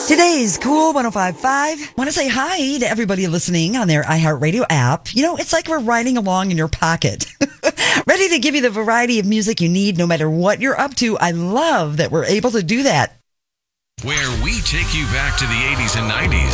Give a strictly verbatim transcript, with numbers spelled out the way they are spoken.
Today's Cool one oh five point five. Want to say hi to everybody listening on their iHeartRadio app. You know, it's like we're riding along in your pocket. Ready to give you the variety of music you need no matter what you're up to. I love that we're able to do that. Where we take you back to the eighties and nineties.